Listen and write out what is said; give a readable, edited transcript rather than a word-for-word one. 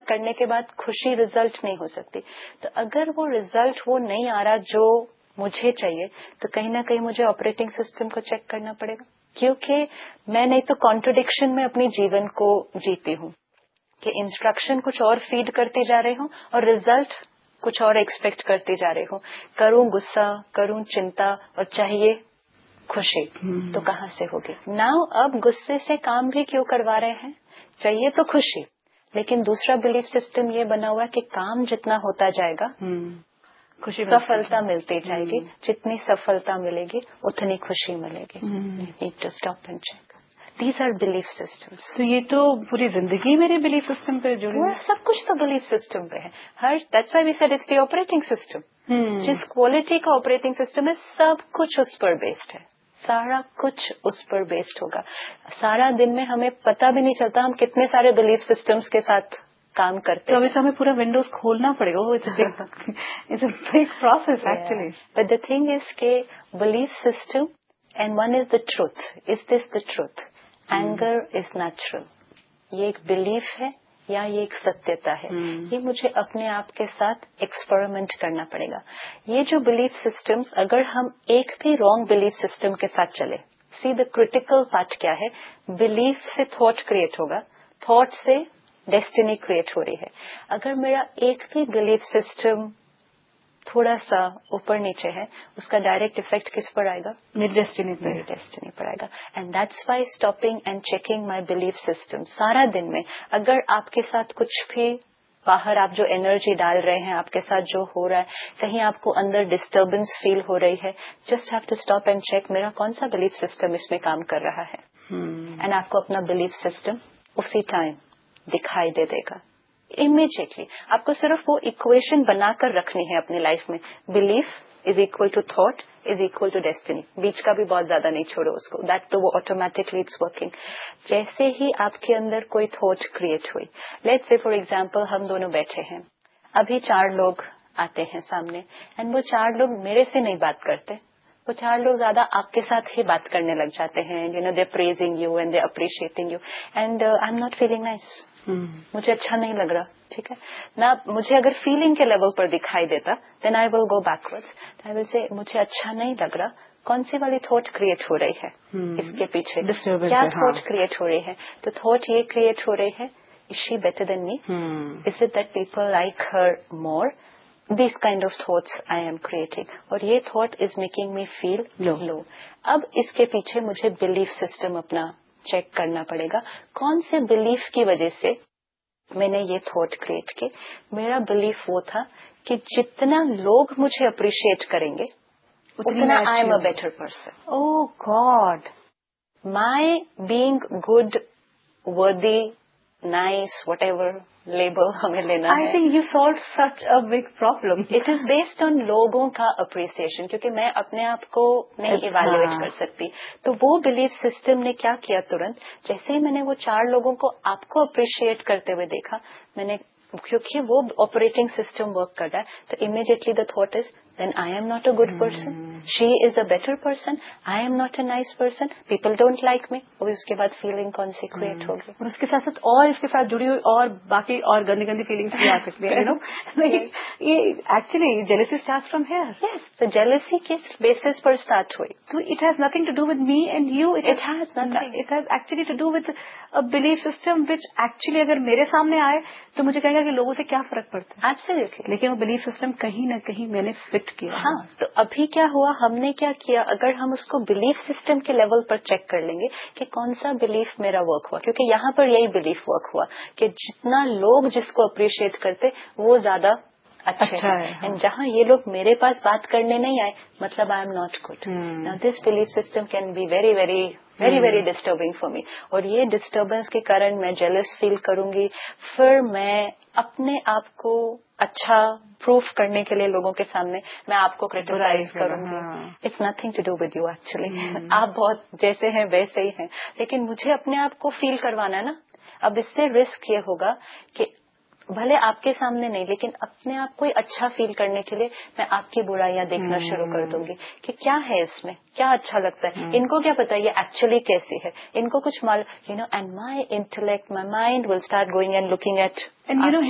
کرنے کے بعد خوشی ریزلٹ نہیں ہو سکتی. تو اگر وہ ریزلٹ وہ نہیں آ رہا جو مجھے چاہیے تو کہیں نہ کہیں مجھے آپریٹنگ سسٹم کو چیک کرنا پڑے گا, کیونکہ میں نہیں تو کانٹرڈکشن میں اپنی جیون کو جیتی ہوں کہ انسٹرکشن کچھ اور فیڈ کرتے جا رہے ہوں اور ریزلٹ کچھ اور ایکسپیکٹ کرتے جا رہے ہوں. کروں غصہ, کروں چنتا اور چاہیے خوشی, تو کہاں سے ہوگی؟ ناؤ اب غصے سے کام بھی کیوں کروا رہے ہیں؟ چاہیے تو خوشی, لیکن دوسرا بلیف سسٹم یہ بنا ہوا ہے کہ کام جتنا ہوتا جائے گا خوشی سفلتا ملتی جائے گی, جتنی سفلتا ملے گی اتنی خوشی ملے گی. Need to stop and check. These are belief systems. تو یہ تو پوری زندگی میرے بلیف سسٹم پہ جڑی ہوئی ہے. سب کچھ تو بلیف سسٹم پہ ہے. That's why we said it's the operating system. جس کوالٹی کا آپریٹنگ سسٹم ہے سب کچھ اس پر بیسڈ ہے, سارا کچھ اس پر بیسڈ ہوگا. سارا دن میں ہمیں پتہ بھی نہیں چلتا ہم کتنے سارے بلیف سسٹمز کے ساتھ کام کرتے ہیں. تو ہمیں پورا ونڈوز کھولنا پڑے گا. It's a big process actually. But the thing is کہ belief system and one is the truth. Is this the truth? Anger is natural. یہ ایک بلیف ہے یا یہ ایک ستیتا ہے؟ یہ مجھے اپنے آپ کے ساتھ ایکسپیریمنٹ کرنا پڑے گا. یہ جو بلیف سسٹمز, اگر ہم ایک بھی رانگ بلیف سسٹم کے ساتھ چلے, سی دا کریٹیکل پارٹ کیا ہے, بلیف سے تھاٹ کریٹ ہوگا, تھاٹ سے ڈیسٹینی کریٹ ہو رہی ہے. اگر میرا ایک بھی بلیف سسٹم تھوڑا سا اوپر نیچے ہے, اس کا ڈائریکٹ افیکٹ کس پر آئے گا؟ میری ڈیسٹینی پر آئے گا. And that's why stopping and checking my belief system. سارا دن میں اگر آپ کے ساتھ کچھ بھی باہر آپ جو انرجی ڈال رہے ہیں, آپ کے ساتھ جو ہو رہا ہے, کہیں آپ کو اندر ڈسٹربنس فیل ہو رہی ہے, just have to stop and check میرا کون سا بلیف سسٹم اس میں کام کر رہا ہے. اینڈ آپ کو اپنا بلیف سسٹم اسی ٹائم دکھائی دے گا امیجیٹلی. آپ کو صرف وہ اکویشن بنا کر رکھنی ہے اپنی لائف میں. Belief is equal to thought is equal to destiny. بیچ کا بھی بہت زیادہ نہیں چھوڑو اس کو, دیٹ تو وہ آٹومیٹکلی اٹس ورکنگ. جیسے ہی آپ کے اندر کوئی تھاٹ کریٹ ہوئی, لیٹس سے فار ایگزامپل ہم دونوں بیٹھے ہیں, ابھی 4 لوگ آتے ہیں سامنے, اینڈ وہ 4 لوگ میرے سے نہیں بات کرتے, وہ 4 لوگ زیادہ آپ کے ساتھ ہی بات کرنے لگ جاتے ہیں. You know they praising you and they appreciating you, and I am not feeling nice. مجھے اچھا نہیں لگ رہا. ٹھیک ہے نہ, مجھے اگر فیلنگ کے لیول پر دکھائی دیتا دین آئی ول گو بیکورڈ. آئی ول سے مجھے اچھا نہیں لگ رہا. کون سی والی تھاٹ کریٹ ہو رہی ہے اس کے پیچھے؟ کیا تھاٹ کریٹ ہو رہی ہے؟ تو تھاٹ یہ کریٹ ہو رہی ہے, از شی better than me? Is it that people like Hare more? These kind of thoughts I am creating. اور یہ thought is making me feel low. اب اس کے پیچھے مجھے belief system اپنا چیک کرنا پڑے گا. کون سے belief کی وجہ سے میں نے یہ thought create کی؟ میرا belief وہ تھا کہ جتنا لوگ مجھے appreciate کریں گے اتنا I am a better person. Oh God. My being good, worthy, nice, whatever label ہمیں لینا ہے. I think you solved such a big problem. It is based on لوگوں کا اپریسیشن, کیونکہ میں اپنے آپ کو نہیں ایویلویٹ کر سکتی. تو وہ بلیف سسٹم نے کیا کیا, ترنت جیسے ہی میں نے وہ 4 لوگوں کو آپ کو اپریشیٹ کرتے ہوئے دیکھا, میں نے, کیونکہ وہ آپریٹنگ سسٹم ورک کر رہا ہے, تو immediately the thought is then I am not a good person. She is a better person. I am not a nice person. People don't like me. اور اس کے بعد فیلنگ کون سی کریٹ ہوگی؟ اور اس کے ساتھ ساتھ اور اس کے ساتھ جڑی ہوئی اور باقی اور گندی گندی فیلنگس بھی آ سکتی ہیں. یہ actually jealousy start from here. یس, تو جیلسی کس بیسس پر اسٹارٹ ہوئی؟ تو it has nothing to do with me and you. It has actually to do with belief system which actually اگر میرے سامنے آئے تو مجھے کہے گا کہ لوگوں سے کیا فرق پڑتا ہے. ایبسلیٹلی. لیکن وہ بلیف سسٹم کہیں نہ کہیں میں نے فٹ کیا. ہاں, تو ابھی کیا ہوا, ہم نے کیا کیا, اگر ہم اس کو بلیف سسٹم کے لیول پر چیک کر لیں گے کہ کون سا بلیف میرا ورک ہوا, کیونکہ یہاں پر یہی بلیف ورک ہوا کہ جتنا لوگ جس کو اپریشیٹ کرتے وہ زیادہ اچھا ہے. اینڈ جہاں یہ لوگ میرے پاس بات کرنے نہیں آئے, مطلب I am not good. Now this belief system can be very very very very disturbing for me. اور یہ ڈسٹربنس کے کارن میں جیلس فیل کروں گی, پھر میں اپنے آپ کو اچھا پروف کرنے کے لیے لوگوں کے سامنے میں آپ کو کریٹیسائز کروں گی. It's nothing to do with you actually. آپ بہت جیسے ہیں ویسے ہی ہیں, لیکن مجھے اپنے آپ کو فیل کروانا ہے نا. اب اس سے رسک یہ ہوگا کہ بھلے آپ کے سامنے نہیں, لیکن اپنے آپ کو اچھا فیل کرنے کے لیے میں آپ کی برائیاں دیکھنا شروع کر دوں گی کہ کیا ہے اس میں, کیا اچھا لگتا ہے, ان کو کیا پتا یہ ایکچولی کیسی ہے, ان کو کچھ and my intellect, my mind will start going and looking at.